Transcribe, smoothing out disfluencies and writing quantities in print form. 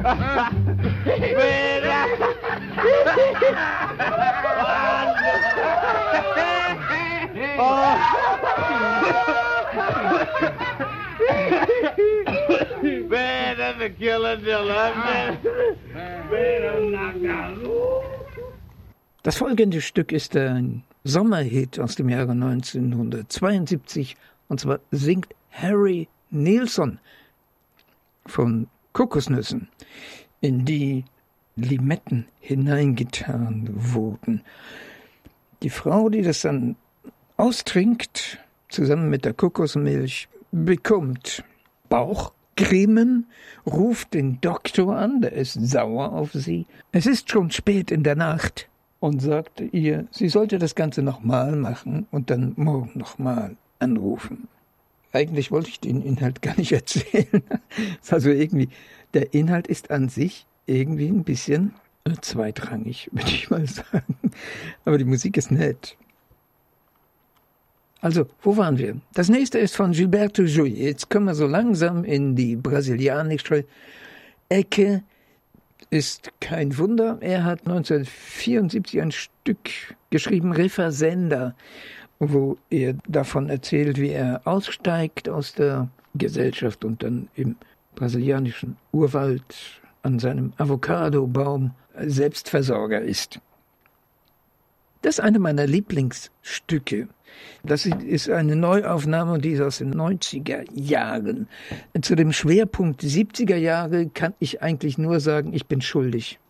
Das folgende Stück ist ein Sommerhit aus dem Jahre 1972, und zwar singt Harry Nilsson von Kokosnüssen, in die Limetten hineingetan wurden. Die Frau, die das dann austrinkt, zusammen mit der Kokosmilch, bekommt Bauchgrimmen, ruft den Doktor an, der ist sauer auf sie. Es ist schon spät in der Nacht und sagt ihr, sie sollte das Ganze nochmal machen und dann morgen nochmal anrufen. Eigentlich wollte ich den Inhalt gar nicht erzählen. Also irgendwie, der Inhalt ist an sich irgendwie ein bisschen zweitrangig, würde ich mal sagen. Aber die Musik ist nett. Also, wo waren wir? Das nächste ist von Gilberto Gil. Jetzt kommen wir so langsam in die brasilianische Ecke. Ist kein Wunder. Er hat 1974 ein Stück geschrieben, Refazenda, wo er davon erzählt, wie er aussteigt aus der Gesellschaft und dann im brasilianischen Urwald an seinem Avocadobaum Selbstversorger ist. Das ist eine meiner Lieblingsstücke. Das ist eine Neuaufnahme, die ist aus den 90er Jahren. Zu dem Schwerpunkt 70er Jahre kann ich eigentlich nur sagen, ich bin schuldig.